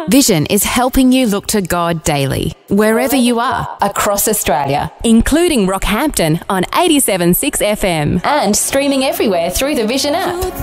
Vision is helping you look to God daily, wherever you are, across Australia, including Rockhampton on 87.6 FM, and streaming everywhere through the Vision app.